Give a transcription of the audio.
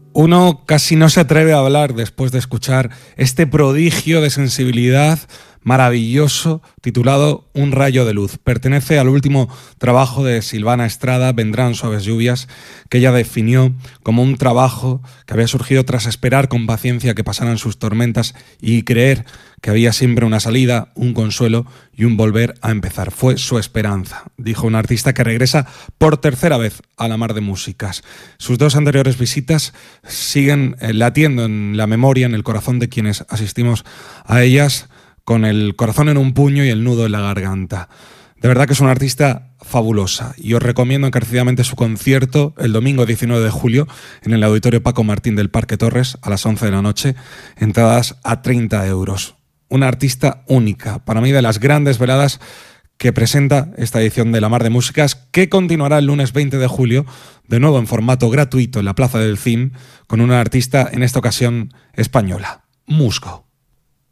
Uno casi no se atreve a hablar después de escuchar este prodigio de sensibilidad maravilloso titulado Un rayo de luz. Pertenece al último trabajo de Silvana Estrada, Vendrán suaves lluvias, que ella definió como un trabajo que había surgido tras esperar con paciencia que pasaran sus tormentas y creer que había siempre una salida, un consuelo y un volver a empezar. Fue su esperanza, dijo un artista que regresa por tercera vez a la mar de músicas. Sus dos anteriores visitas siguen latiendo en la memoria, en el corazón de quienes asistimos a ellas, con el corazón en un puño y el nudo en la garganta. De verdad que es una artista fabulosa y os recomiendo encarecidamente su concierto el domingo 19 de julio en el Auditorio Paco Martín del Parque Torres a las 11 de la noche, entradas a 30 euros. Una artista única, para mí de las grandes veladas que presenta esta edición de La Mar de Músicas, que continuará el lunes 20 de julio, de nuevo en formato gratuito en la Plaza del CIM, con una artista en esta ocasión española, Musgo.